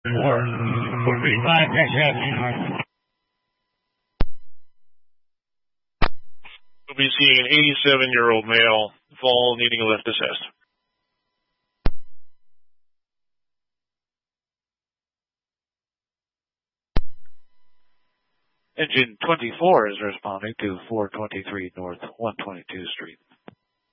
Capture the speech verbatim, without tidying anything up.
We'll be seeing an eighty-seven-year-old male fall needing a lift assist. Engine twenty-four is responding to four twenty-three North one twenty-two Street.